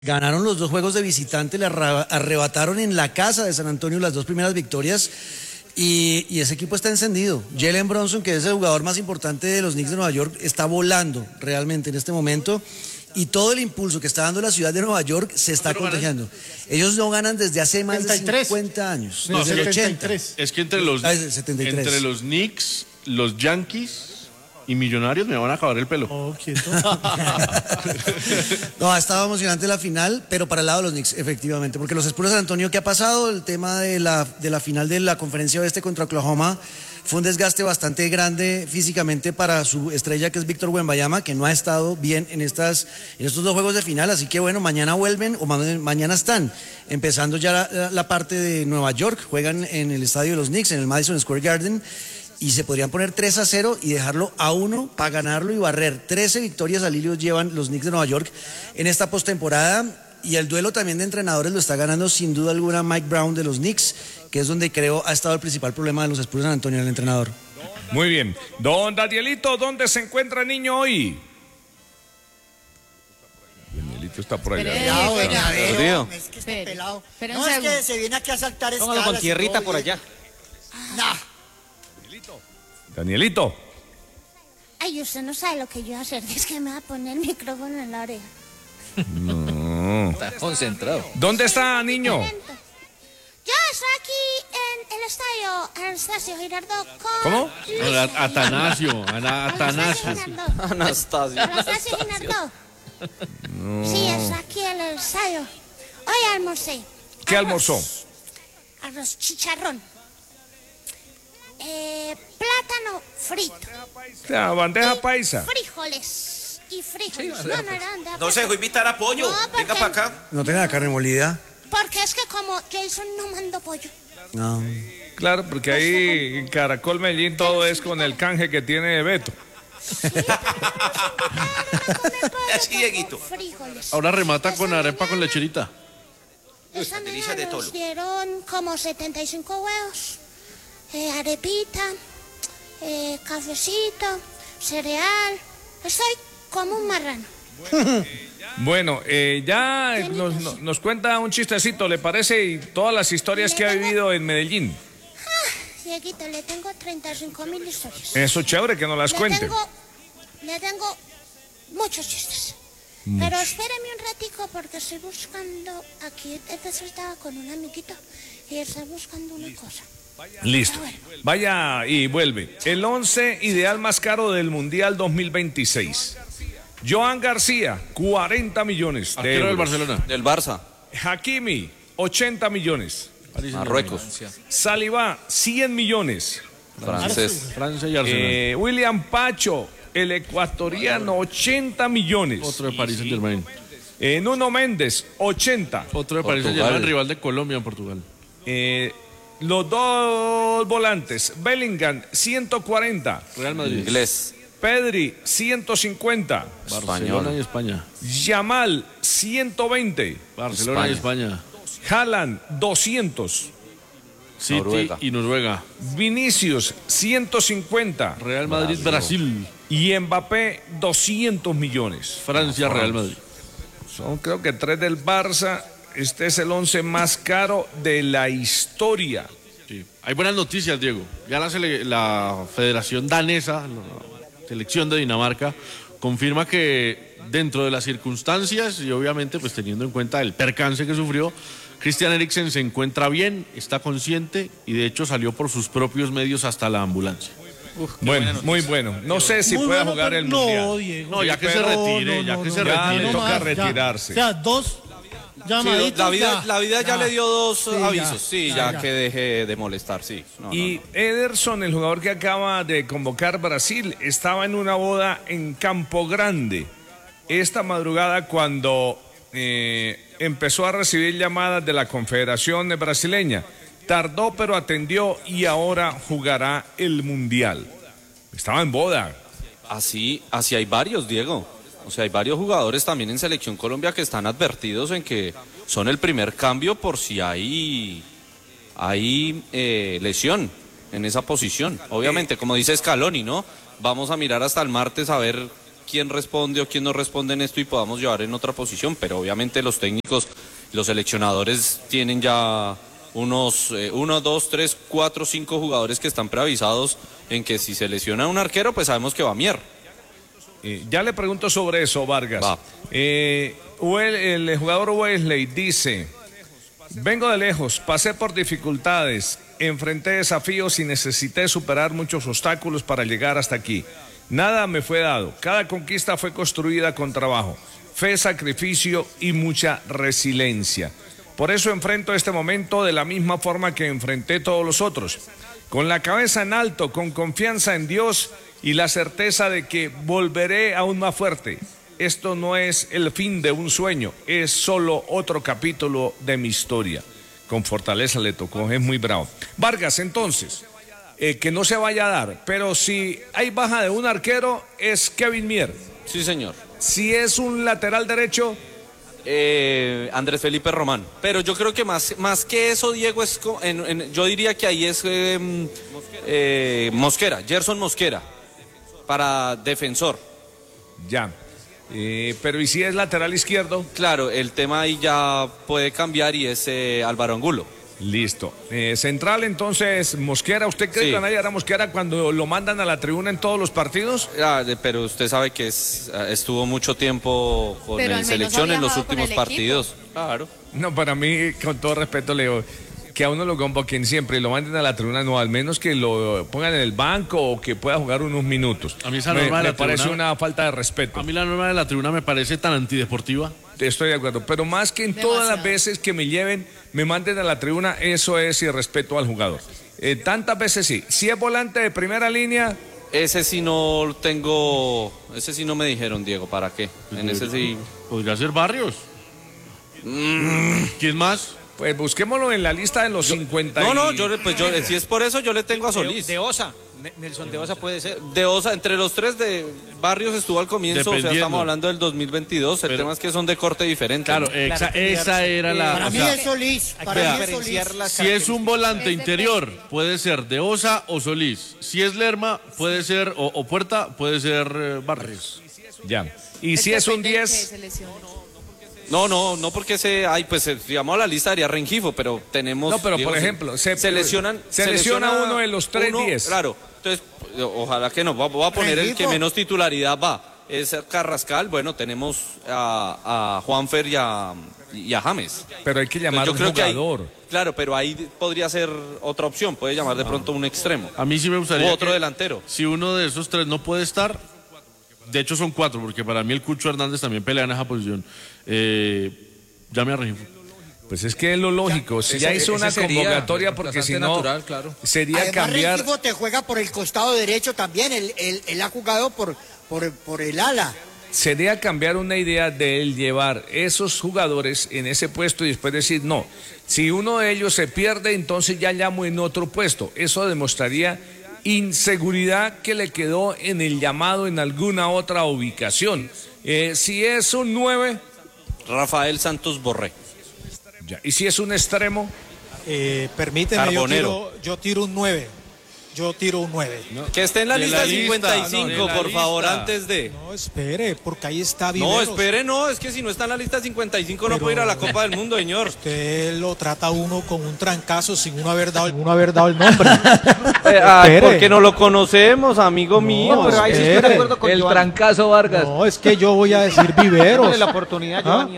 Ganaron los dos juegos de visitante, le arrebataron en la casa de San Antonio las dos primeras victorias y ese equipo está encendido. Jalen Brunson, que es el jugador más importante de los Knicks de Nueva York, está volando realmente en este momento y todo el impulso que está dando la ciudad de Nueva York se está contagiando. Ellos no ganan desde hace más de 50 años, no, desde el 80. Es que entre los Knicks, los Yankees y Millonarios me van a acabar el pelo. Oh, quieto. No, ha estado emocionante la final, pero para el lado de los Knicks, efectivamente, porque los Spurs de San Antonio, ¿qué ha pasado? El tema de la final de la conferencia oeste contra Oklahoma fue un desgaste bastante grande físicamente para su estrella, que es Víctor Wembanyama, que no ha estado bien en estos dos juegos de final, así que bueno, mañana vuelven, o mañana están empezando ya la parte de Nueva York, juegan en el estadio de los Knicks, en el Madison Square Garden, y se podrían poner 3-0 y dejarlo a 1 para ganarlo y barrer. 13 victorias al hilo llevan los Knicks de Nueva York en esta postemporada, y el duelo también de entrenadores lo está ganando sin duda alguna Mike Brown de los Knicks, que es donde creo ha estado el principal problema de los Spurs de San Antonio, el entrenador. Muy bien. Don Danielito, ¿dónde se encuentra el niño hoy? Danielito está por allá. Pelado, es que está pelado. No, es que se viene aquí a saltar escalas. Póngalo con tierrita por allá. Nah. Danielito. Ay, usted no sabe lo que yo voy a hacer, es que me va a poner el micrófono en la oreja. No. Está concentrado. ¿Dónde está, niño? Yo estoy aquí en el estadio Anastasio Girardot con... ¿Cómo? Atanasio. Anastasio Girardot. Sí, es aquí en el estadio. Hoy almorcé. ¿Qué almorzó? Arroz chicharrón. Plátano frito. La bandeja paisa. Frijoles. Y frijoles. Sí, No era bandeja No se dejó invitar a pollo. No, Venga porque- para acá. ¿No tiene la carne molida? Porque es que como Jason no mandó pollo. No. Claro, porque ahí en Caracol Medellín todo es con el canje que tiene Beto. Así, Dieguito. Frijoles. Ahora remata con arepa con lecherita. Esta Delicias de mañana nos tolo. dieron como 75 huevos, arepita, cafecito, cereal. Estoy como un marrano. Bueno, ya nos cuenta un chistecito, ¿le parece? Y todas las historias que ha vivido en Medellín. Dieguito, le tengo 35.000 historias. Eso chévere que nos las cuente. Le tengo muchos chistes. Pero espéreme un ratico porque estoy buscando, aquí estaba con un amiguito y estoy buscando una cosa. Listo. Vaya y vuelve. El 11 ideal más caro del Mundial 2026. Joan García, 40 millones de Arquero del euros. Barcelona. Del Barça. Hakimi, 80 millones. Marruecos. Saliba, 100 millones. Francés. Francia y Arsenal. William Pacho, el ecuatoriano, 80 millones. Otro de París Saint-Germain. Nuno Méndez, 80. Otro de París Saint-Germain, rival de Colombia en Portugal. Los dos volantes, Bellingham, 140. Real Madrid. Inglés. Pedri, 150. Barcelona y España. Yamal, 120. Barcelona y España. Haaland, 200. City Noruega. y Noruega. Vinicius, 150. Real Madrid, Brasil. Y Mbappé, 200 millones. Francia, Real Madrid. Son creo que 3 del Barça. Este es el 11 más caro de la historia. Sí. Hay buenas noticias, Diego. Ya la Federación Danesa, la selección de Dinamarca, confirma que dentro de las circunstancias y obviamente pues teniendo en cuenta el percance que sufrió, Christian Eriksen se encuentra bien, está consciente y de hecho salió por sus propios medios hasta la ambulancia. Bueno, muy bueno. No sé si Muy pueda bueno, jugar pero el no, Mundial. Diego. No, ya que se pero- retire, ya que se Ya retire. le No toca más, ya. retirarse. O sea, dos llamaditos. La vida ya le dio dos ya. avisos. Sí, ya que deje de molestar, sí. No, Y Ederson, el jugador que acaba de convocar Brasil, estaba en una boda en Campo Grande esta madrugada cuando empezó a recibir llamadas de la Confederación Brasileña. Tardó pero atendió y ahora jugará el Mundial. Estaba en boda. Así hay varios, Diego. O sea, hay varios jugadores también en Selección Colombia que están advertidos en que son el primer cambio por si hay lesión en esa posición. Obviamente, como dice Scaloni, ¿no? Vamos a mirar hasta el martes a ver quién responde o quién no responde en esto y podamos llevar en otra posición, pero obviamente los técnicos, los seleccionadores tienen ya unos 1, 2, 3, 4, 5 jugadores que están preavisados en que si se lesiona un arquero, pues sabemos que va Mier. Ya le pregunto sobre eso, Vargas. El jugador Wesley dice: vengo de lejos, pasé por dificultades, enfrenté desafíos y necesité superar muchos obstáculos para llegar hasta aquí. Nada me fue dado, cada conquista fue construida con trabajo, fe, sacrificio y mucha resiliencia. Por eso enfrento este momento de la misma forma que enfrenté todos los otros, con la cabeza en alto, con confianza en Dios y la certeza de que volveré aún más fuerte. Esto no es el fin de un sueño, es solo otro capítulo de mi historia. Con fortaleza le tocó, es muy bravo. Vargas, entonces, que no se vaya a dar, pero si hay baja de un arquero, es Kevin Mier. Sí, señor. Si es un lateral derecho, Andrés Felipe Román. Pero yo creo que más que eso, Diego, yo diría que ahí es Mosquera, Gerson Mosquera, para defensor. Ya. Pero ¿y si es lateral izquierdo? Claro, el tema ahí ya puede cambiar y es Álvaro Angulo. Listo. Central, entonces, Mosquera. ¿Usted cree que nadie hará Mosquera cuando lo mandan a la tribuna en todos los partidos? Pero usted sabe que estuvo mucho tiempo con la selección en los últimos partidos. Claro. No, para mí, con todo respeto, Leo, que a uno lo convoquen siempre y lo manden a la tribuna, no, al menos que lo pongan en el banco o que pueda jugar unos minutos. A mí esa norma de la me parece tribuna, una falta de respeto. A mí la norma de la tribuna me parece tan antideportiva. Estoy de acuerdo, pero más que en todas las veces que me lleven, me manden a la tribuna, eso es irrespeto al jugador. Tantas veces sí. Si es volante de primera línea... Ese sí no me dijeron, Diego, ¿para qué? En ese sí... Podría ser Barrios. ¿Quién más? Pues busquémoslo en la lista de los 50. Si es por eso, yo le tengo a Solís. De Osa. Nelson de Osa puede ser. De Osa, entre los tres de Barrios estuvo al comienzo, o sea, estamos hablando del 2022, el tema es que son de corte diferente. Claro, ¿no? Esa era la... Para mí es Solís, Si es un volante interior, puede ser de Osa o Solís. Si es Lerma, puede ser, o Puerta, puede ser Barrios. Ya. Y si es un 10... No, porque digamos la lista haría Rengifo, pero tenemos... No, pero por ejemplo, se lesiona uno de los 3-10. Claro, entonces, ojalá que no, voy a poner el que menos titularidad va. Es Carrascal, bueno, tenemos a Juanfer y a James. Pero hay que llamar a un jugador. Claro, pero ahí podría ser otra opción, puede llamar de pronto un extremo. A mí sí me gustaría... O otro delantero. Si uno de esos tres no puede estar... De hecho son 4, porque para mí el Cucho Hernández también pelea en esa posición. Llame a Rengifo. Pues es que es lo lógico. Si ya hizo una convocatoria, porque si no, natural, claro. Sería Además, cambiar... Rengifo te juega por el costado derecho también. Él ha jugado por el ala. Sería cambiar una idea de él llevar esos jugadores en ese puesto y después decir, no, si uno de ellos se pierde, entonces ya llamo en otro puesto. Eso demostraría inseguridad que le quedó en el llamado en alguna otra ubicación. Si es un 9... Rafael Santos Borré. Ya. ¿Y si es un extremo? Permíteme, yo tiro un 9. Yo tiro un 9. No. Que esté en la lista 55, por favor, antes de... No, espere, porque ahí está Viveros. No, espere, no, es que si no está en la lista 55 no puede ir a la Copa del Mundo, señor. Usted lo trata uno con un trancazo sin uno haber dado el nombre. Porque no lo conocemos, amigo mío. Pero ahí sí estoy de acuerdo con el trancazo Vargas. No, es que yo voy a decir Viveros. Dale la oportunidad, Giovanni.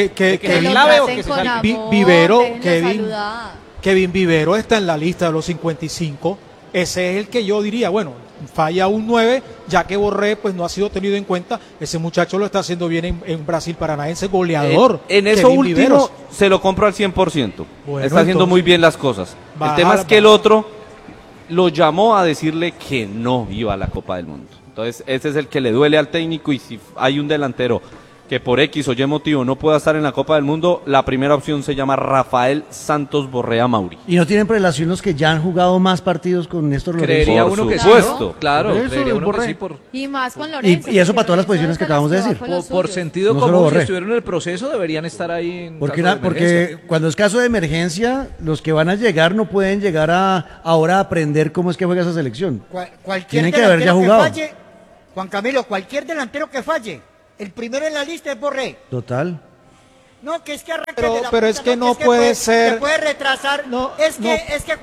Kevin Vivero está en la lista de los 55. Ese es el que yo diría, bueno, falla un 9, ya que Borré pues no ha sido tenido en cuenta. Ese muchacho lo está haciendo bien en Brasil Paranaense, goleador. En eso Kevin último Viveros. se lo compro al 100%. Bueno, está haciendo muy bien las cosas. El tema es que el otro lo llamó a decirle que no iba a la Copa del Mundo. Entonces ese es el que le duele al técnico, y si hay un delantero que por X o Y motivo no pueda estar en la Copa del Mundo, la primera opción se llama Rafael Santos Borrea Mauri. ¿Y no tienen prelación los que ya han jugado más partidos con Néstor Lorenzo? Creería uno que sí, claro. Creería uno que sí Y más con Lorenzo. Y eso para todas las posiciones que acabamos de decir. Por sentido común, si estuvieron en el proceso, deberían estar ahí en porque cuando es caso de emergencia, los que van a llegar no pueden llegar ahora a aprender cómo es que juega esa selección. Cualquier Tienen que haber ya jugado. Juan Camilo, cualquier delantero que falle, el primero en la lista es Borré. Total. No, que es que arranque Pero- de la pero punta, es que no puede ser- Se puede retrasar. No, es no.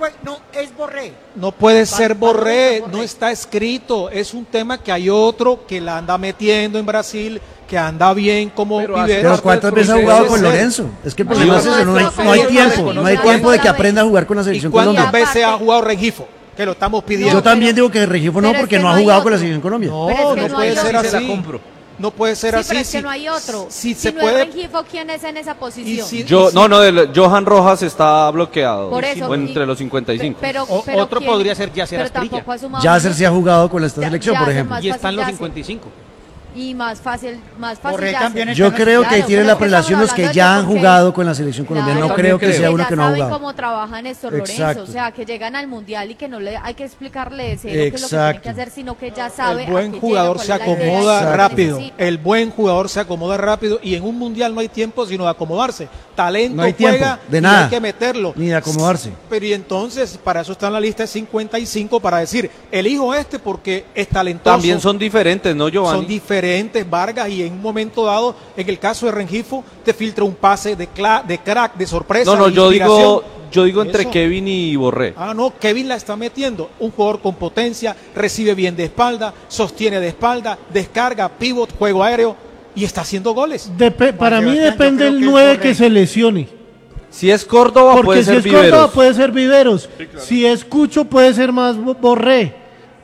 es Borré. No puede ser Borré, Borré. no está escrito. Es un tema que hay otro que la anda metiendo en Brasil, que anda bien como Pero Viveros. Pero ¿cuántas veces ha jugado con Lorenzo? Es que el problema es ese, no hay tiempo, no hay tiempo de que aprenda a jugar con la ¿Y selección cuántas Colombia. veces ha jugado Rengifo? Que lo estamos pidiendo. Yo también digo que Regifo no, pero es porque que no no ha hay jugado con la otro. selección Colombia. No, Pero es que no no puede hay ser otro. Se la así. compro. No puede ser Sí, así. pero es que si- no hay otro. Si Si se no puede. es Rengifo, ¿quién es en esa posición? si- Johan Rojas está bloqueado. Por eso, o entre los 55. Pero Otro ¿quién? podría ser Yasser Pero Asprilla. tampoco ha sumado Yasser mucho. sí ha jugado con esta Ya- selección, por Yasser ejemplo. más Y están los fácil 55. Y más fácil Borré Yasser. también está Yo en la creo que Claro, tiene pero la es que prelación estamos los que hablando ya de han porque- jugado con la selección colombiana. Claro, No creo que creo. sea uno ya que no ha saben jugado. cómo trabaja Néstor Lorenzo, Exacto. o sea, que llegan al Mundial y que no le hay que explicarle de cero qué es lo que tiene Exacto. que hacer, sino que ya sabe El a buen qué jugador llega, se cuál es la idea, acomoda qué rápido. necesita. El buen jugador se acomoda rápido y en un mundial no hay tiempo sino de acomodarse. Talento No hay tiempo, juega de y nada. hay que meterlo. Ni de acomodarse. Pero y entonces, para eso está en la lista de 55 para decir, elijo este porque es talentoso. También son diferentes, ¿no, Giovanni? Son diferentes, Vargas, y en un momento dado, en el caso de Rengifo, te filtra un pase de crack, de sorpresa. No, de yo inspiración. digo entre Eso. Kevin y Borré. Ah, no, Kevin la está metiendo. Un jugador con potencia, recibe bien de espalda, sostiene de espalda, descarga, pivot, juego aéreo y está haciendo goles. Para mí Sebastián, yo depende creo el que es 9 Borré. que se lesione. Si es Córdoba, Porque puede si ser es Viveros. Córdoba puede ser Viveros. Si es Cucho puede ser más Borré.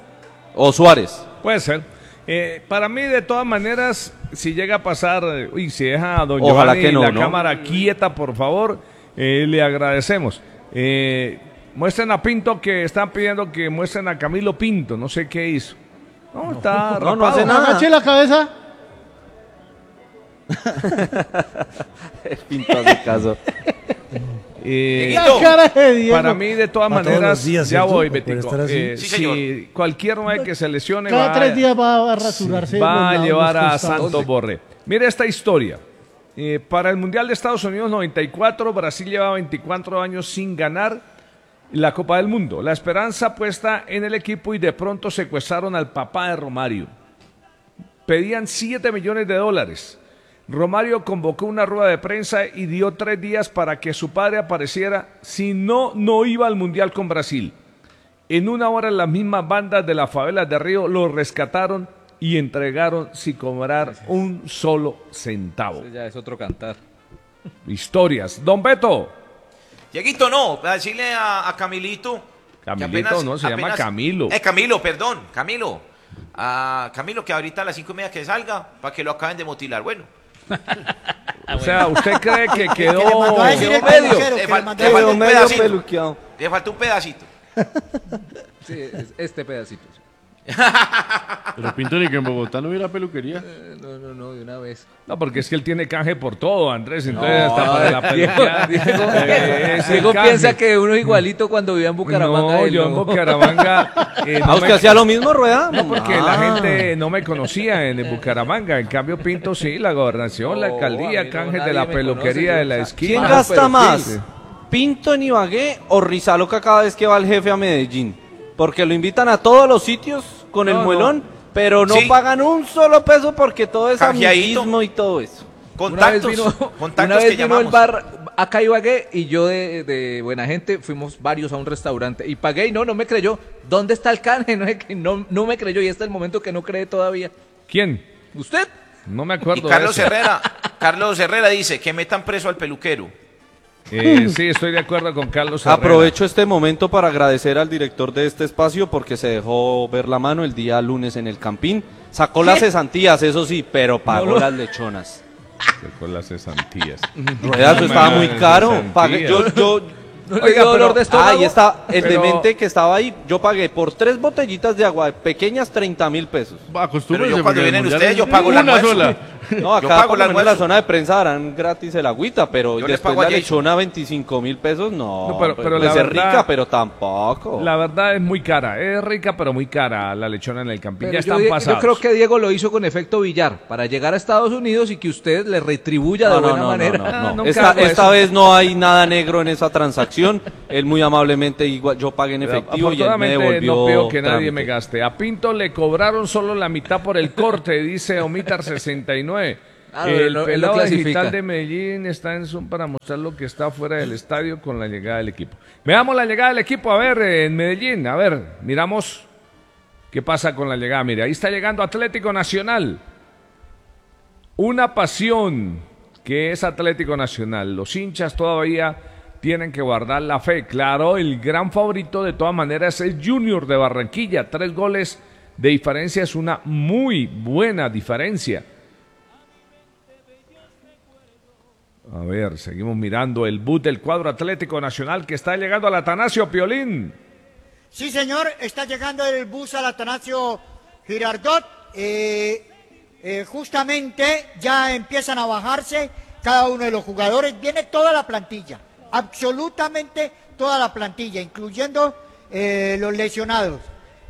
O Suárez. Puede ser. Para mí, de todas maneras, si llega a pasar, si deja a don Ojalá Giovanni que no, la ¿no? cámara quieta, por favor, le agradecemos. Muestren a Pinto, que están pidiendo que muestren a Camilo Pinto, no sé qué hizo. No, está no rapado. hace nada. Agache la cabeza. Pinto hace caso. La cara de Diego. Para mí, de todas Va todos maneras, los días, ya ¿cierto? voy, Por Betico. estar así. Sí, señor. Si cualquier 9 que se lesione Cada va 3 días va a rasurarse. va los a lados, llevar los a costados. Santos Borré. Mire esta historia. Para el Mundial de Estados Unidos 94, Brasil lleva 24 años sin ganar la Copa del Mundo. La esperanza puesta en el equipo y de pronto secuestraron al papá de Romario. Pedían $7 millones. Romario convocó una rueda de prensa y dio 3 días para que su padre apareciera. Si no, no iba al Mundial con Brasil. En una hora las mismas bandas de las favelas de Río lo rescataron y entregaron sin cobrar un solo centavo. Ya es otro cantar. Historias. Don Beto. Dieguito, no, para decirle a Camilito. que Camilito, no, se llama Camilo. Camilo, perdón, Camilo. A Camilo, que ahorita a las 5:30 que salga, para que lo acaben de mutilar. Bueno, O sea, ¿usted cree que quedó le mandó a decir el medio? peluquero, Le que fal- le mandó le a falta decir- un medio pedacito. peluqueado. Le falta un pedacito. Sí, este pedacito. Pero Pinto ni que en Bogotá no hubiera peluquería. No, de una vez. No, porque es que él tiene canje por todo, Andrés. Entonces, No, hasta para la peluqueada. es el Diego canje. piensa que uno es igualito cuando vivía en Bucaramanga. No, él yo en no. Bucaramanga. ¿A usted hacía lo mismo, Rueda? No, porque la gente no me conocía en Bucaramanga. En cambio, Pinto sí, la gobernación, la No, a alcaldía, mí no, canje de nadie la me peluquería conoce, de la yo, esquina. ¿Quién Ah, gasta pero más? sí. ¿Pinto en Ibagué o Rizaloca cada vez que va el jefe a Medellín? Porque lo invitan a todos los sitios con No, el no. muelón, pero no Sí. pagan un solo peso porque todo es Canjeadito. amiguismo y todo eso. Contactos. Una Contactos vez que vino llamamos. el bar acá Ibagué y yo de buena gente fuimos varios a un restaurante y pagué y no me creyó. ¿Dónde está el canje? No me creyó y este es el momento que no cree todavía. ¿Quién? ¿Usted? No me Y acuerdo Carlos de eso. Carlos Herrera dice que metan preso al peluquero. Sí, estoy de acuerdo con Carlos Herrera. Aprovecho este momento para agradecer al director de este espacio porque se dejó ver la mano el día lunes en el Campín. Sacó las cesantías, eso sí, pero pagó las lechonas. Con las cesantías. Rueda, eso estaba muy caro. Pagué, yo, ¿No le dio dolor de estómago? ahí está el Pero- demente que estaba ahí. Yo pagué por 3 botellitas de agua pequeñas 30.000 pesos. Acostúmbrense, Pero yo cuando porque en el vienen mundial ustedes, es yo pago el una almuerzo. sola. No, acá pago por el lo menos en la almuerzo. zona de prensa darán gratis el agüita, pero Yo les después pago a la Jason. lechona 25.000 pesos, no. No, pero pues, la puede ser verdad- rica, pero tampoco. La verdad es muy cara. Es rica, pero muy cara la lechona en el Campín. Pero Ya yo, están yo pasados. creo que Diego lo hizo con efecto billar para llegar a Estados Unidos y que usted le retribuya de buena manera. no. nunca Esta hago eso. vez no hay nada negro en esa transacción. transacción. Él muy amablemente, igual yo pagué en efectivo y él me devolvió. No pido que nadie trámite. me gaste. A Pinto le cobraron solo la mitad por el corte, dice Omitar 69. Claro, El él lo pelado clasifica. digital de Medellín está en Zoom para mostrar lo que está fuera del estadio con la llegada del equipo. Veamos la llegada del equipo, a ver, en Medellín, a ver, miramos qué pasa con la llegada. Mire, ahí está llegando Atlético Nacional. Una pasión que es Atlético Nacional. Los hinchas todavía tienen que guardar la fe. Claro, el gran favorito de todas maneras es Junior de Barranquilla. 3 goles de diferencia es una muy buena diferencia. A ver, seguimos mirando el bus del cuadro Atlético Nacional que está llegando al Atanasio Piolín. Sí, señor, está llegando el bus al Atanasio Girardot. Justamente ya empiezan a bajarse cada uno de los jugadores. Viene toda la plantilla, absolutamente toda la plantilla, incluyendo los lesionados.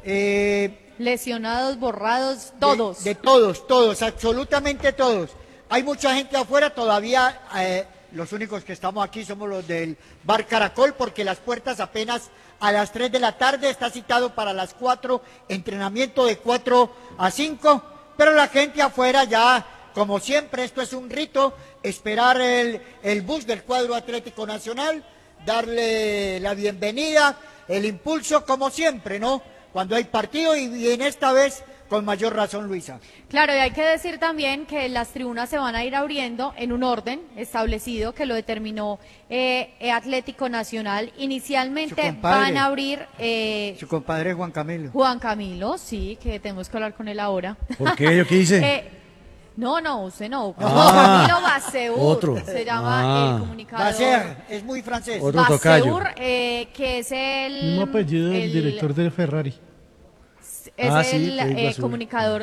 Lesionados, borrados, todos. De todos, absolutamente todos. Hay mucha gente afuera todavía, los únicos que estamos aquí somos los del Bar Caracol, porque las puertas apenas a las 3 de la tarde, está citado para las 4, entrenamiento de 4 a 5, pero la gente afuera ya, como siempre, esto es un rito, esperar el bus del cuadro Atlético Nacional, darle la bienvenida, el impulso, como siempre, ¿no? Cuando hay partido y en esta vez con mayor razón, Luisa. Claro, y hay que decir también que las tribunas se van a ir abriendo en un orden establecido que lo determinó Atlético Nacional. Inicialmente van a abrir... su compadre Juan Camilo. Juan Camilo, sí, que tenemos que hablar con él ahora. ¿Por qué? ¿Yo qué hice? No, usted no. Camilo Baseur, otro. se llama el comunicador. Baseur, es muy francés. Otro tocayo. Baseur, que es el... Mismo apellido del director de Ferrari. Es sí, el comunicador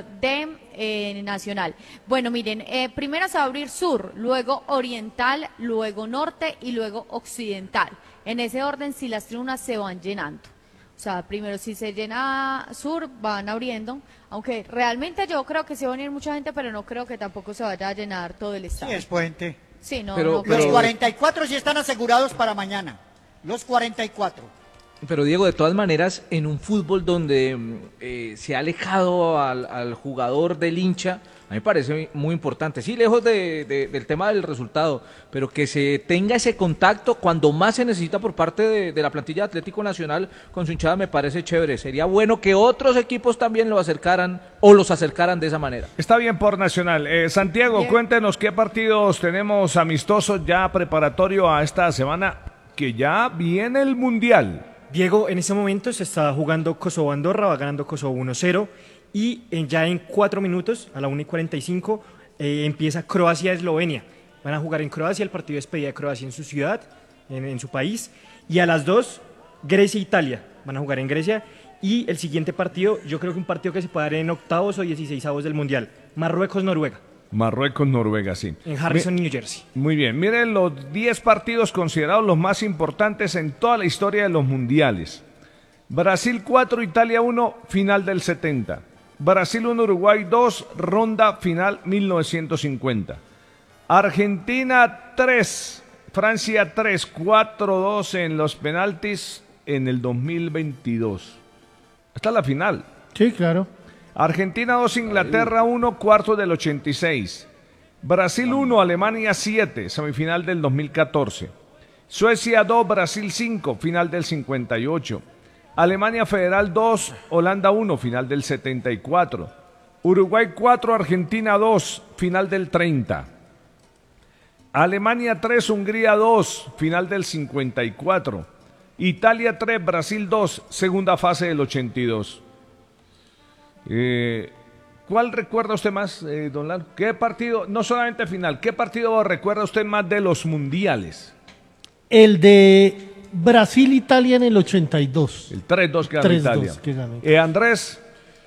de Nacional. Bueno, miren, primero se va a abrir sur, luego oriental, luego norte y luego occidental. En ese orden, si las tribunas se van llenando. O sea, primero si se llena sur, van abriendo. Aunque realmente yo creo que se va a venir mucha gente, pero no creo que tampoco se vaya a llenar todo el estadio. Sí, es puente. Sí, no, Pero- no Los creo. 44 sí están asegurados para mañana. Los 44. Pero Diego, de todas maneras, en un fútbol donde se ha alejado al jugador del hincha, a mí me parece muy importante. Sí, lejos del tema del resultado, pero que se tenga ese contacto cuando más se necesita por parte de la plantilla de Atlético Nacional con su hinchada, me parece chévere. Sería bueno que otros equipos también lo acercaran o los acercaran de esa manera. Está bien por Nacional. Santiago, Bien. cuéntenos qué partidos tenemos amistosos ya preparatorio a esta semana que ya viene el Mundial. Diego, en este momento se está jugando Kosovo-Andorra, va ganando Kosovo 1-0 y ya en 4 minutos, a la 1:45, empieza Croacia-Eslovenia. Van a jugar en Croacia, el partido de despedida de Croacia en su ciudad, en su país, y a las 2, Grecia-Italia. Van a jugar en Grecia y el siguiente partido, yo creo que un partido que se puede dar en octavos o 16avos del Mundial, Marruecos-Noruega, Marruecos-Noruega, sí. en Harrison, New Jersey. Muy bien, miren los 10 partidos considerados los más importantes en toda la historia de los mundiales. Brasil 4, Italia 1, final del 70. Brasil 1, Uruguay 2, ronda final 1950. Argentina 3, Francia 3, 4-2 en los penaltis en el 2022. Esta es la final. Sí, claro. Argentina 2, Inglaterra 1, cuarto del 86. Brasil 1, Alemania 7, semifinal del 2014. Suecia 2, Brasil 5, final del 58. Alemania Federal 2, Holanda 1, final del 74. Uruguay 4, Argentina 2, final del 30. Alemania 3, Hungría 2, final del 54. Italia 3, Brasil 2, segunda fase del 82. ¿Cuál recuerda usted más, don Lalo? ¿Qué partido, no solamente final, qué partido recuerda usted más de los mundiales? El de Brasil-Italia en el 82. El 3-2 que ganó 3-2 Italia. que ganó. Andrés.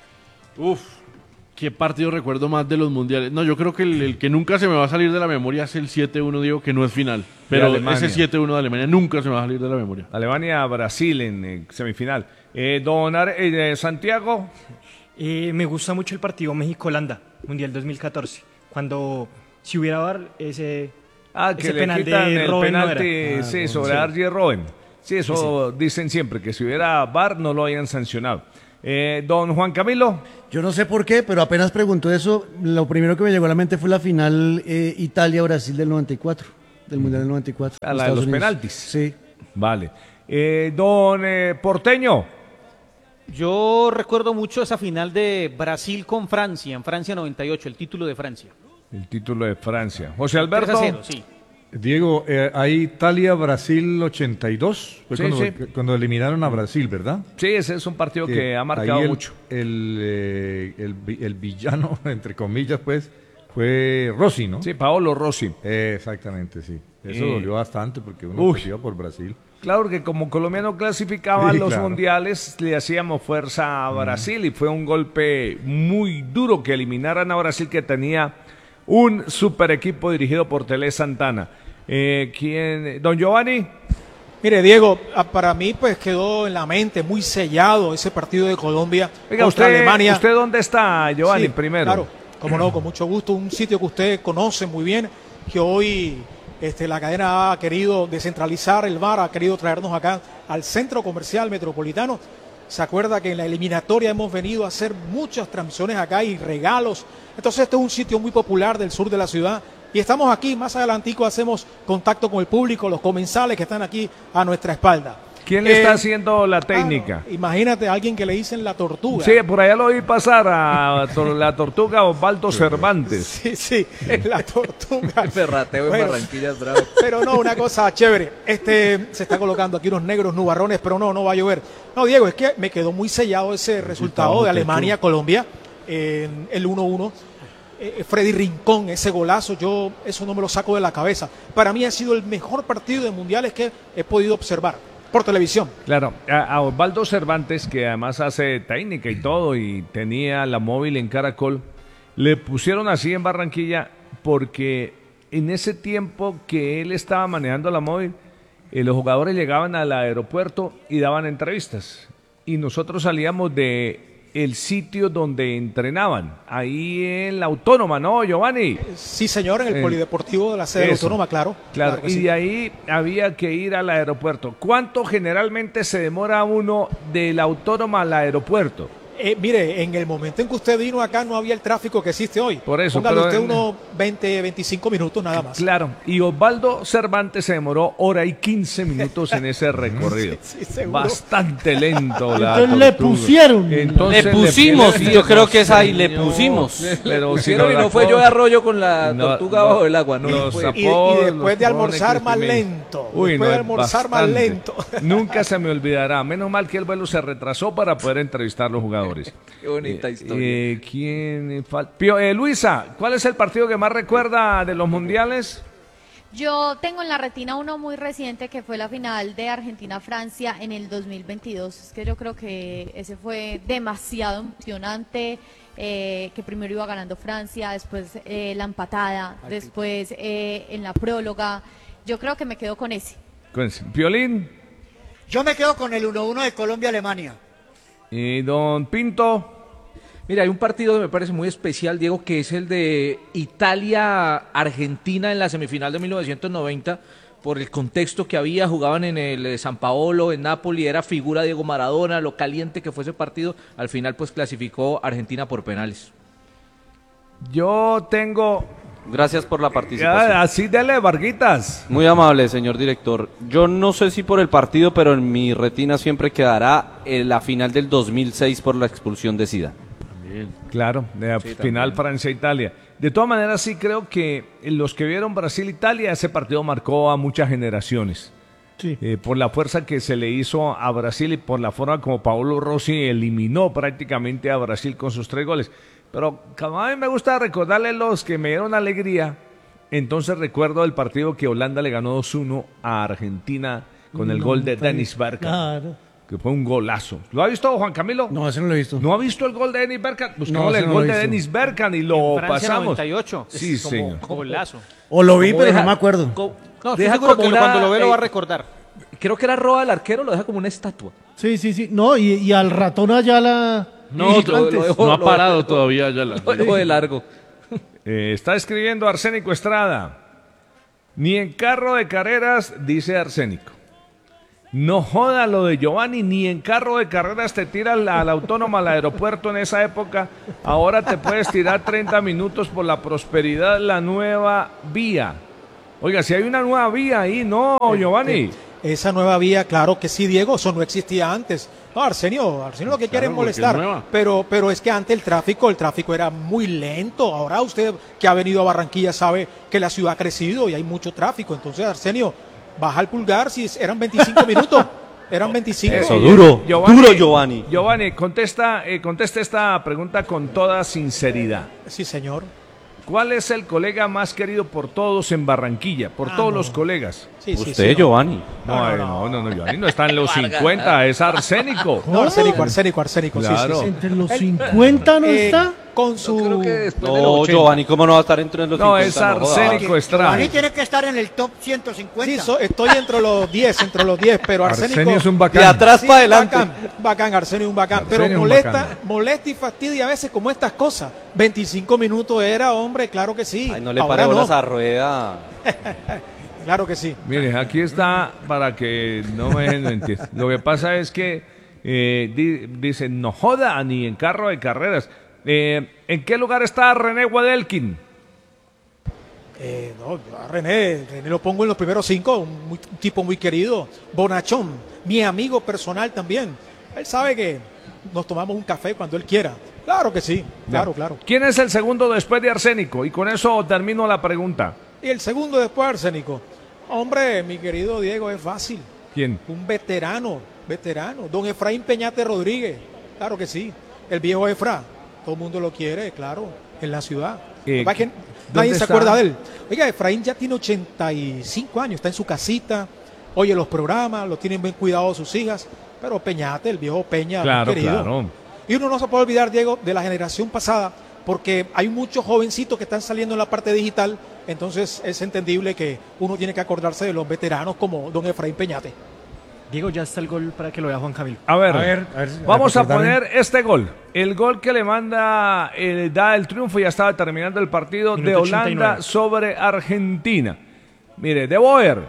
¿Qué partido recuerdo más de los mundiales? No, yo creo que el que nunca se me va a salir de la memoria es el 7-1, digo, que no es final. Pero Alemania. ese 7-1 de Alemania nunca se me va a salir de la memoria. Alemania-Brasil en semifinal. Santiago. Me gusta mucho el partido México-Holanda, Mundial 2014, cuando si hubiera VAR ese Que le penal quitan de el Robben no penalti era. sí, sobre Arjen Robben. Sí, eso dicen siempre, que si hubiera VAR no lo hayan sancionado. Don Juan Camilo. Yo no sé por qué, pero apenas preguntó eso, lo primero que me llegó a la mente fue la final Italia-Brasil del 94, del Mundial del 94. A la de los penaltis. Sí. Vale. Don Porteño. Yo recuerdo mucho esa final de Brasil con Francia, en Francia 98, el título de Francia. El título de Francia. José Alberto. 3-0, sí. Diego, hay Italia-Brasil 82, fue Sí, cuando eliminaron a Brasil, ¿verdad? Sí, ese es un partido que ha marcado mucho. El villano, entre comillas, pues, fue Rossi, ¿no? Sí, Paolo Rossi. Exactamente, sí. Eso dolió bastante porque uno iba por Brasil. Claro que como colombiano clasificaba a los claro. mundiales, le hacíamos fuerza a Brasil y fue un golpe muy duro que eliminaran a Brasil, que tenía un super equipo dirigido por Tele Santana. Don Giovanni. Mire, Diego, para mí pues quedó en la mente muy sellado ese partido de Colombia contra Alemania. ¿Usted dónde está, Giovanni, Sí, primero? Claro, como no, con mucho gusto. Un sitio que usted conoce muy bien, que hoy la cadena ha querido descentralizar el VAR, ha querido traernos acá al Centro Comercial Metropolitano. Se acuerda que en la eliminatoria hemos venido a hacer muchas transmisiones acá y regalos. Entonces este es un sitio muy popular del sur de la ciudad y estamos aquí, más adelantico hacemos contacto con el público, los comensales que están aquí a nuestra espalda. ¿Quién le está haciendo la técnica? Imagínate a alguien que le dicen la tortuga. Sí, por allá lo vi pasar a la tortuga Osvaldo Cervantes. Sí, la tortuga. El ferrateo en Bueno, Barranquilla es bravo. Pero no, una cosa chévere. Se está colocando aquí unos negros nubarrones, pero no va a llover. No, Diego, es que me quedó muy sellado ese resultado de Alemania-Colombia en el 1-1. Freddy Rincón, ese golazo, yo eso no me lo saco de la cabeza. Para mí ha sido el mejor partido de mundiales que he podido observar por televisión. Claro, a Osvaldo Cervantes, que además hace técnica y todo, y tenía la móvil en Caracol, le pusieron así en Barranquilla porque en ese tiempo que él estaba manejando la móvil, los jugadores llegaban al aeropuerto y daban entrevistas. Y nosotros salíamos de el sitio donde entrenaban, ahí en la Autónoma, ¿no, Giovanni? Sí, señor, en el Polideportivo de la sede de la Autónoma, claro. Claro, y sí. de ahí había que ir al aeropuerto. ¿Cuánto generalmente se demora uno de la Autónoma al aeropuerto? Mire, en el momento en que usted vino acá no había el tráfico que existe hoy. Por eso, póngale pero usted unos 20, 25 minutos nada más. Claro, y Osvaldo Cervantes se demoró 1:15 en ese recorrido. Sí, seguro. Bastante lento. Entonces le pusieron. Le pusimos, yo creo que es ahí, le pusimos. Pero si Pusieron y no fue yo de arroyo con la tortuga bajo el agua, ¿no? Y después de almorzar más lento. Después de almorzar más lento. Nunca se me olvidará. Menos mal que el vuelo se retrasó para poder entrevistar a los jugadores. Qué bonita historia. ¿Quién falta? Luisa, ¿cuál es el partido que más recuerda de los mundiales? Yo tengo en la retina uno muy reciente que fue la final de Argentina-Francia en el 2022. Es que yo creo que ese fue demasiado emocionante, que primero iba ganando Francia, después la empatada, después en la próloga. Yo creo que me quedo con ese. Piolín. Yo me quedo con el 1-1 de Colombia-Alemania. Y don Pinto. Mira, hay un partido que me parece muy especial, Diego, que es el de Italia-Argentina en la semifinal de 1990, por el contexto que había, jugaban en el San Paolo, en Nápoli, era figura Diego Maradona, lo caliente que fue ese partido, al final pues clasificó Argentina por penales. Yo tengo... Gracias por la participación. Así dele, Varguitas. Muy amable, señor director. Yo no sé si por el partido, pero en mi retina siempre quedará la final del 2006 por la expulsión de Zidane. Claro, de final Francia-Italia. De todas maneras, sí creo que los que vieron Brasil-Italia, ese partido marcó a muchas generaciones. Sí. Por la fuerza que se le hizo a Brasil y por la forma como Paolo Rossi eliminó prácticamente a Brasil con sus 3 goles. Pero como a mí me gusta recordarle los que me dieron alegría, entonces recuerdo el partido que Holanda le ganó 2-1 a Argentina con el gol de Dennis Bergkamp. Claro. Que fue un golazo. ¿Lo ha visto, Juan Camilo? No, ese no lo he visto. ¿No ha visto el gol de Dennis Bergkamp? Buscamos ese el no gol lo he de visto. Dennis Bergkamp y lo Francia pasamos. 98. Sí, Es como señor. Golazo. O lo vi, Como pero deja- no me acuerdo. No, Deja estoy seguro como que una, cuando lo ve lo va a recordar. Creo que era Roa el arquero, lo deja como una estatua. Sí. No, y al ratón allá la... No, gigantes. no ha parado todavía ya la... Lo dejó de largo. Está escribiendo Arsénico Estrada. Ni en carro de carreras, dice Arsénico. No joda lo de Giovanni, ni en carro de carreras te tiras a la autónoma al aeropuerto en esa época. Ahora te puedes tirar 30 minutos por la Prosperidad, la nueva vía. Oiga, si hay una nueva vía ahí, ¿no, Giovanni? Esa nueva vía, claro que sí, Diego, eso no existía antes. No, Arsenio lo que quiere es molestar, pero es que antes el tráfico era muy lento. Ahora usted que ha venido a Barranquilla sabe que la ciudad ha crecido y hay mucho tráfico. Entonces, Arsenio, baja el pulgar, si eran 25 minutos, eran 25. Eso, duro Giovanni. Giovanni, conteste esta pregunta con toda sinceridad. Sí, señor. ¿Cuál es el colega más querido por todos en Barranquilla? Por todos los colegas. Sí, Usted, Giovanni. No, Giovanni no está en los 50, es arsénico. No, arsénico, claro. sí. ¿Entre los 50 no está? Con su... No, Giovanni, ¿cómo no va a estar entre los 50? No, es arsénico Estrada. Giovanni tiene que estar en el top 150. Sí, estoy entre los 10, pero Arsenio es un bacán. De atrás para adelante. Bacán, Arsenio es un bacán. Arsenio Pero es un bacán. molesta y fastidia a veces como estas cosas. 25 minutos era, hombre, claro que sí. Ay, no le Ahora pare bolas a Rueda. Claro que sí. Mire, aquí está para que no me dejen mentir. Lo que pasa es que dicen, no joda ni en carro de carreras. ¿En qué lugar está René Guadelkin? A René lo pongo en los primeros 5, un tipo muy querido, bonachón, mi amigo personal también. Él sabe que nos tomamos un café cuando él quiera. Claro que sí, claro. ¿Quién es el segundo después de Arsénico? Y con eso termino la pregunta. Y el segundo después de Arsénico. Hombre, mi querido Diego, es fácil. ¿Quién? Un veterano, don Efraín Peñate Rodríguez. Claro que sí, el viejo Efra. Todo el mundo lo quiere, claro, en la ciudad. Nadie se acuerda de él. Oiga, Efraín ya tiene 85 años, está en su casita, oye los programas, lo tienen bien cuidado sus hijas, pero Peñate, el viejo Peña, claro, querido. Claro. Y uno no se puede olvidar, Diego, de la generación pasada, porque hay muchos jovencitos que están saliendo en la parte digital, entonces es entendible que uno tiene que acordarse de los veteranos como don Efraín Peñate. Diego, ya está el gol para que lo vea Juan Camilo. A ver, vamos a poner este gol. El gol que le da el triunfo, ya estaba terminando el partido de Holanda 89. sobre Argentina. Mire, De Boer.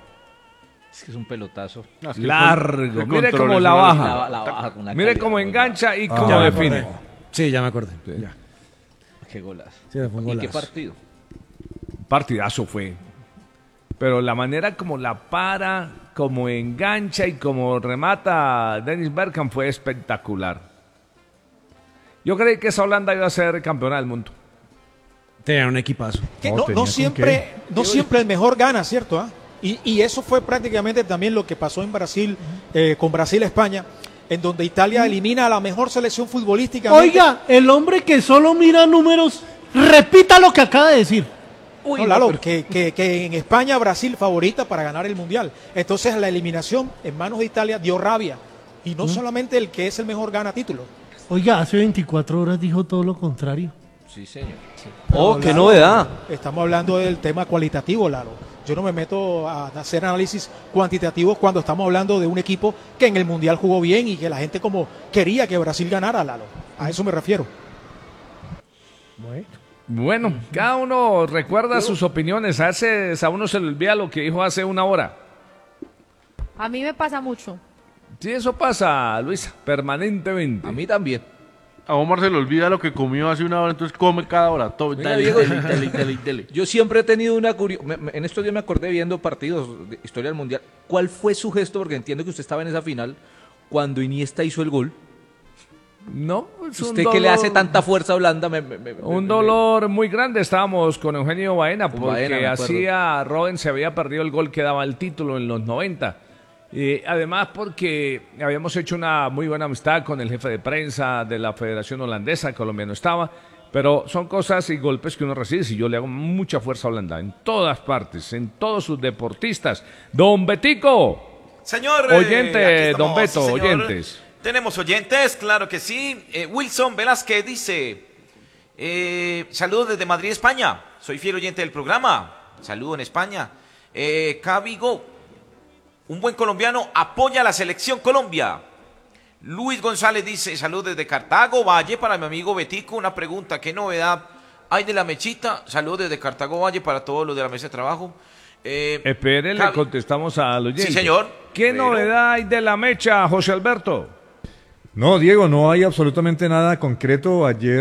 Es que es un pelotazo. Largo. Mire cómo la baja. La baja con una Mire calidad cómo muy engancha y cómo Ya me define. acordé. Sí, ya me acordé. Sí. Ya. Qué golazo. Sí, fue un ¿Y qué golazo. partido? Partidazo fue. Pero la manera como la para, como engancha y como remata Dennis Bergkamp fue espectacular. Yo creí que esa Holanda iba a ser campeona del mundo. Tenía un equipazo. Que no siempre el mejor gana, ¿cierto? Y eso fue prácticamente también lo que pasó en Brasil, con Brasil-España, en donde Italia elimina a la mejor selección futbolística. Oiga, el hombre que solo mira números, repita lo que acaba de decir. No, Lalo, que en España Brasil favorita para ganar el Mundial. Entonces la eliminación en manos de Italia dio rabia. Y no solamente el que es el mejor gana título. Oiga, hace 24 horas dijo todo lo contrario. Sí, señor. Sí. Oh, qué novedad. Estamos hablando del tema cualitativo, Lalo. Yo no me meto a hacer análisis cuantitativos cuando estamos hablando de un equipo que en el Mundial jugó bien y que la gente como quería que Brasil ganara, Lalo. A eso me refiero. Bueno, cada uno recuerda sus opiniones. A uno se le olvida lo que dijo hace una hora. A mí me pasa mucho. Sí, eso pasa, Luisa, permanentemente. A mí también. A Omar se le olvida lo que comió hace una hora, entonces come cada hora. Venga, Diego, dele. Yo siempre he tenido una curiosidad. En estos días me acordé viendo partidos de historia del Mundial. ¿Cuál fue su gesto? Porque entiendo que usted estaba en esa final cuando Iniesta hizo el gol. No, es un usted dolor, que le hace tanta fuerza a Holanda. Un dolor muy grande. Estábamos con Eugenio Baena Con porque Baena, me acuerdo. hacía Robben se había perdido el gol que daba el título en los 90. Además porque habíamos hecho una muy buena amistad con el jefe de prensa de la Federación Holandesa, colombiano estaba, pero son cosas y golpes que uno recibe. Si yo le hago mucha fuerza a Holanda en todas partes, en todos sus deportistas. Don Betico. Señor. Oyente, aquí estamos, don Beto, sí, señor. oyentes. Tenemos oyentes, claro que sí. Wilson Velázquez dice, saludos desde Madrid, España. Soy fiel oyente del programa. Saludo en España. Cabigo, un buen colombiano, apoya a la selección Colombia. Luis González dice, saludos desde Cartago Valle para mi amigo Betico. Una pregunta, ¿qué novedad hay de la mechita? Saludos desde Cartago Valle para todos los de la mesa de trabajo. Espere, le contestamos al oyente. Sí, señor. ¿Qué novedad hay de la mecha, José Alberto? No, Diego, no hay absolutamente nada concreto. Ayer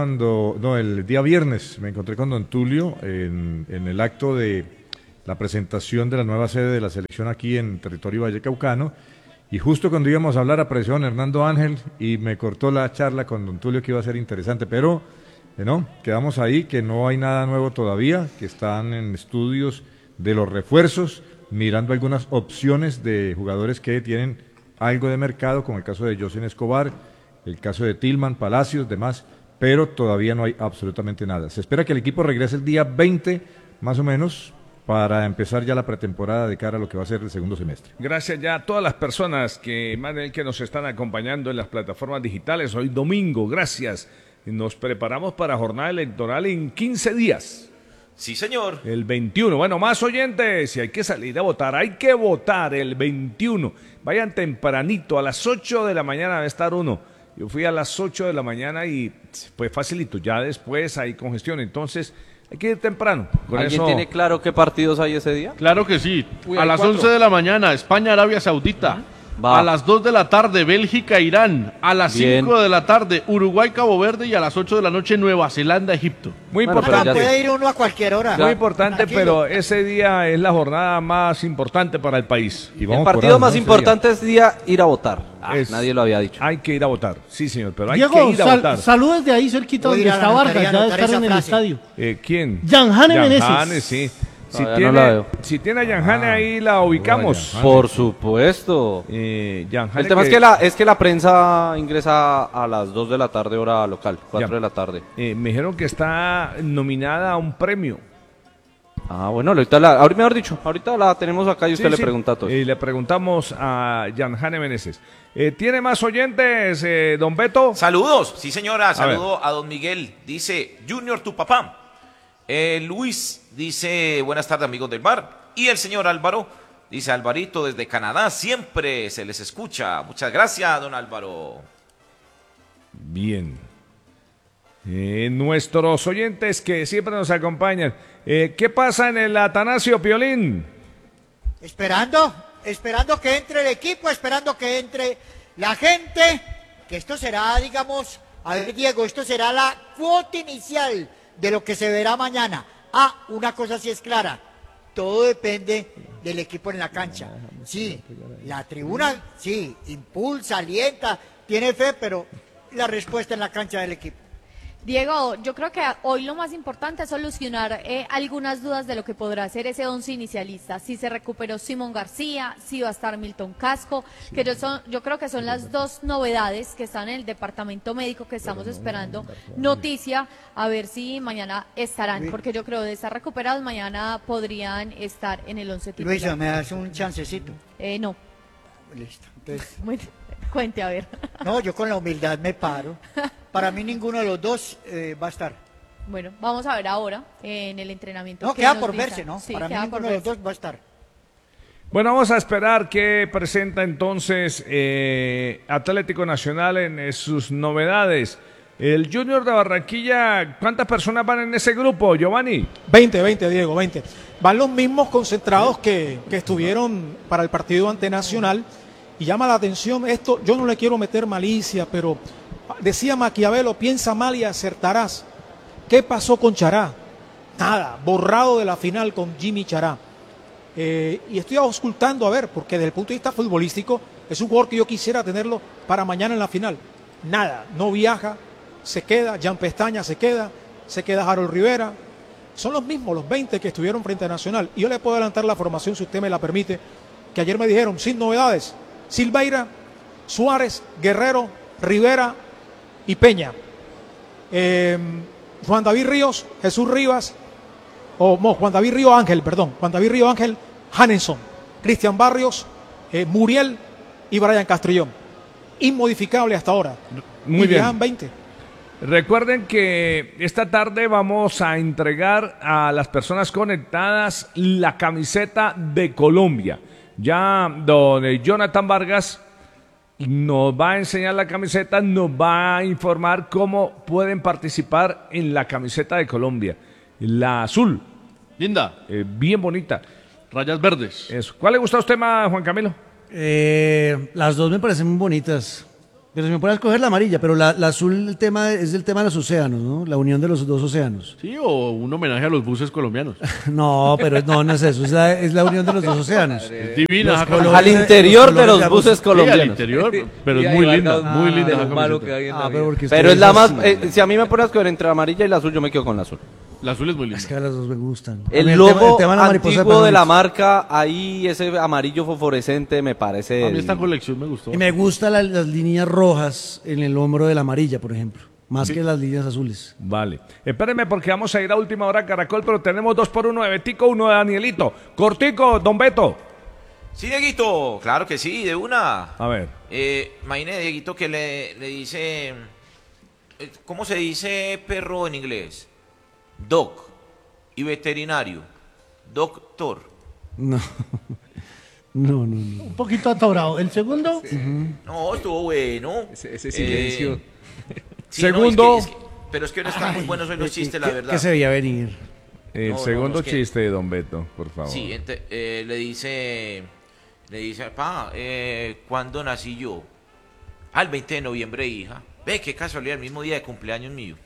el día viernes me encontré con don Tulio en el acto de la presentación de la nueva sede de la selección aquí en territorio vallecaucano, y justo cuando íbamos a hablar apareció don Hernando Ángel y me cortó la charla con don Tulio, que iba a ser interesante, pero no, quedamos ahí, que no hay nada nuevo todavía, que están en estudios de los refuerzos, mirando algunas opciones de jugadores que tienen algo de mercado, como el caso de José Escobar, el caso de Tillman, Palacios, demás, pero todavía no hay absolutamente nada. Se espera que el equipo regrese el día 20, más o menos, para empezar ya la pretemporada de cara a lo que va a ser el segundo semestre. Gracias ya a todas las personas que nos están acompañando en las plataformas digitales. Hoy domingo, gracias. Nos preparamos para jornada electoral en 15 días. Sí, señor. El 21. Bueno, más oyentes, si hay que salir a votar, hay que votar el 21. Vayan tempranito, a las 8 de la mañana va a estar uno. Yo fui a las 8 de la mañana y pues facilito, ya después hay congestión, entonces hay que ir temprano. ¿Alguien tiene claro qué partidos hay ese día? Claro que sí. Uy, a las 4. 11 de la mañana, España-Arabia Saudita. Va. A las 2 de la tarde, Bélgica-Irán. A las Bien. 5 de la tarde, Uruguay-Cabo Verde. Y a las 8 de la noche, Nueva Zelanda-Egipto. Muy Bueno, importante. puede ir uno a cualquier hora. Muy importante, Tranquilo. pero ese día es la jornada más importante para el país. Y El partido más importante es ir a votar. Nadie lo había dicho. Hay que ir a votar, sí señor, pero hay Diego, que ir a votar. saludos de ahí cerquita Voy a donde ir a la está Vargas, notaría a ya de anotar estar esa en el frase. estadio. ¿Quién? Yanjane Meneses. Yanjane, sí. Si Todavía no la veo. tiene a Yanjane ahí la ubicamos. Por supuesto. Yanjane El tema es que la prensa ingresa a las 2 de la tarde hora local, 4 de la tarde. me dijeron que está nominada a un premio. Ah, bueno, ahorita la tenemos acá y usted le pregunta a todos. Y le preguntamos a Yanjane Meneses. ¿Tiene más oyentes, don Beto? Saludos, sí señora, ver. saludo a don Miguel, dice Junior tu papá. Luis dice buenas tardes amigos del bar. Y el señor Álvaro dice Alvarito desde Canadá, siempre se les escucha. Muchas gracias don Álvaro. Bien. Nuestros oyentes que siempre nos acompañan. ¿Qué pasa en el Atanasio Piolín? Esperando que entre el equipo, esperando que entre la gente, que esto será, digamos, a ver Diego, esto será la cuota inicial de lo que se verá mañana. Una cosa sí es clara, todo depende del equipo en la cancha. Sí, la tribuna, sí, impulsa, alienta, tiene fe, pero la respuesta en la cancha del equipo. Diego, yo creo que hoy lo más importante es solucionar algunas dudas de lo que podrá ser ese 11 inicialista. Si se recuperó Simón García, si va a estar Milton Casco, que yo creo que son las dos novedades que están en el departamento médico que estamos esperando noticia, a ver si mañana estarán, porque yo creo de estar recuperados mañana podrían estar en el 11 titular. Luisa, ¿me das un chancecito? No. Listo, entonces... Bueno, cuente, a ver. No, yo con la humildad me paro. Para mí ninguno de los dos va a estar. Bueno, vamos a ver ahora en el entrenamiento. No, que queda nos por brindan. verse, ¿no? Sí, Para mí queda por ninguno de los verse. dos va a estar. Bueno, vamos a esperar qué presenta entonces Atlético Nacional en sus novedades. El Junior de Barranquilla, ¿cuántas personas van en ese grupo, Giovanni? 20, Diego, 20. Van los mismos concentrados que estuvieron para el partido ante Nacional. Y llama la atención esto, yo no le quiero meter malicia, pero decía Maquiavelo, piensa mal y acertarás. ¿Qué pasó con Chará? Nada, borrado de la final con Jimmy Chará. Y estoy auscultando a ver, porque desde el punto de vista futbolístico es un jugador que yo quisiera tenerlo para mañana en la final. Nada, no viaja, se queda, Jan Pestaña se queda Harold Rivera. Son los mismos, los 20 que estuvieron frente a Nacional. Y yo le puedo adelantar la formación, si usted me la permite, que ayer me dijeron, sin novedades, Silveira, Suárez, Guerrero, Rivera y Peña. Juan David Ríos, Jesús Rivas, Juan David Río Ángel, Hanenson, Cristian Barrios, Muriel y Brian Castrillón. Inmodificable hasta ahora. Muy bien. 20. Recuerden que esta tarde vamos a entregar a las personas conectadas la camiseta de Colombia. Ya don Jonathan Vargas nos va a enseñar la camiseta, nos va a informar cómo pueden participar en la camiseta de Colombia. La azul. Linda. Bien bonita. Rayas verdes. Eso. ¿Cuál le gusta a usted más, Juan Camilo? Las dos me parecen muy bonitas. Pero si me pones a escoger la amarilla, pero la azul el tema es el tema de los océanos, ¿no? La unión de los dos océanos. Sí, o un homenaje a los buses colombianos. No, pero no es eso, es la unión de los dos océanos. Es divina. Al interior de los buses colombianos. Sí, al interior, pero es muy linda, muy linda esa camiseta. Pero es la más, si a mí me pones a escoger entre la amarilla y la azul, yo me quedo con la azul. La azul es muy linda. Es que a las dos me gustan. El logo antiguo de la marca, ahí ese amarillo fosforescente me parece... A mí esta colección me gustó. Y me gustan las líneas rojas en el hombro de la amarilla, por ejemplo, más que las líneas azules. Vale. Espérenme porque vamos a ir a última hora Caracol, pero tenemos 2 por 1 de Betico, 1 de Danielito. Cortico, don Beto. Sí, Dieguito, claro que sí, de una. A ver. Imagine, Dieguito, que le dice... ¿Cómo se dice perro en inglés? Dog. Y veterinario. Doctor. No. Un poquito atorado. ¿El segundo? No, estuvo bueno. Ese silencio. Sí, Segundo. No, pero es que no están muy buenos hoy los chistes, la verdad. ¿Qué se veía venir? El segundo chiste de don Beto, por favor. Sí, le dice, papá, ¿cuándo nací yo? El 20 de noviembre, hija. Ve, qué casualidad, el mismo día de cumpleaños mío.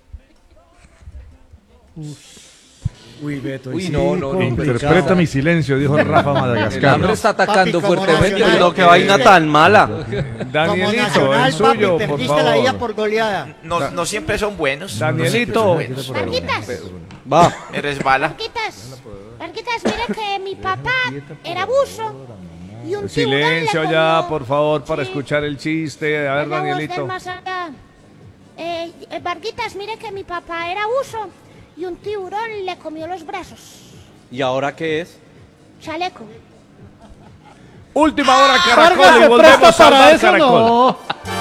Uy, Beto. Uy, no. Interpreta mi silencio, dijo Rafa Madagascar. El hambre está atacando Papi, como fuertemente. nacional. No, qué vaina tan mala. Danielito, Nacional, el suyo, papi, por perdiste la vida favor. por goleada. No siempre son buenos. Danielito. Marquitas, Va. Me resbala. Marquitas, mira que mi papá era buzo y un tiburón Silencio le ya, comió- por favor, para Sí. escuchar el chiste. A ver, La voz del Danielito. más allá. Marquitas, mire que mi papá era buzo y un tiburón le comió los brazos. ¿Y ahora qué es? Chaleco. Última hora, Caracol. Vargas Y se volvemos presta a para Bar eso, Caracol. no.